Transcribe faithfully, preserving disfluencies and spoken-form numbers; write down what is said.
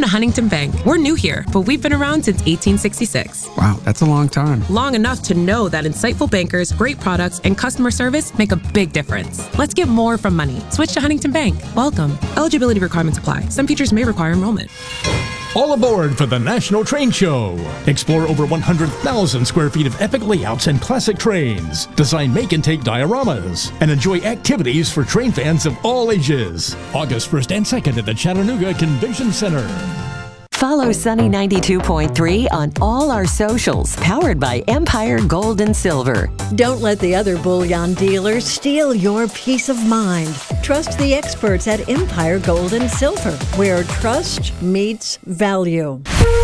Huntington Bank. We're new here, but we've been around since eighteen sixty-six. Wow, that's a long time. Long enough to know that insightful bankers, great products, and customer service make a big difference. Let's get more from money. Switch to Huntington Bank. Welcome. Eligibility requirements apply. Some features may require enrollment. All aboard for the National Train Show. Explore over one hundred thousand square feet of epic layouts and classic trains. Design make and take dioramas. And enjoy activities for train fans of all ages. August first and second at the Chattanooga Convention Center. Follow Sunny ninety-two point three on all our socials, powered by Empire Gold and Silver. Don't let the other bullion dealers steal your peace of mind. Trust the experts at Empire Gold and Silver, where trust meets value.